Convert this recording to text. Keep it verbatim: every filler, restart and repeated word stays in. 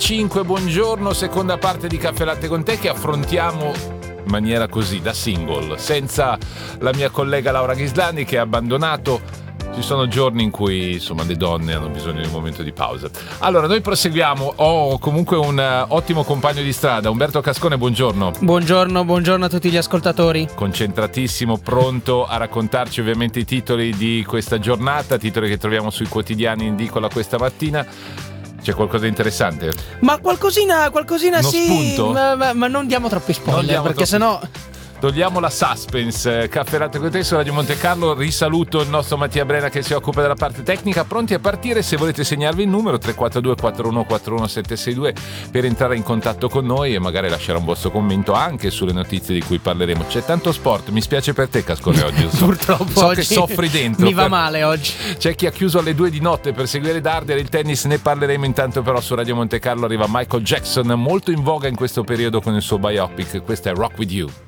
cinque, buongiorno, seconda parte di Caffè Latte con te che affrontiamo in maniera così, da single, senza la mia collega Laura Ghislani che ha abbandonato. Ci sono giorni in cui insomma le donne hanno bisogno di un momento di pausa. Allora noi proseguiamo. Ho comunque un uh, ottimo compagno di strada, Umberto Cascone, buongiorno. Buongiorno, buongiorno a tutti gli ascoltatori. Concentratissimo, pronto a raccontarci ovviamente i titoli di questa giornata, titoli che troviamo sui quotidiani in edicola questa mattina. C'è qualcosa di interessante? Ma qualcosina, qualcosina Uno sì, spunto? ma, ma, ma non diamo troppi spoiler diamo perché troppi... sennò... Togliamo la suspense. Caffè Latte con te su Radio Monte Carlo. Risaluto il nostro Mattia Brena che si occupa della parte tecnica. Pronti a partire? Se volete segnarvi il numero tre quattro due quattro uno quattro uno sette sei due per entrare in contatto con noi e magari lasciare un vostro commento anche sulle notizie di cui parleremo. C'è tanto sport, mi spiace per te Cascone oggi. So, Purtroppo so oggi che soffri dentro. Mi va per... male oggi. C'è chi ha chiuso alle due di notte per seguire Darder, il tennis ne parleremo. Intanto però su Radio Monte Carlo arriva Michael Jackson, molto in voga in questo periodo con il suo biopic. Questo è Rock With You.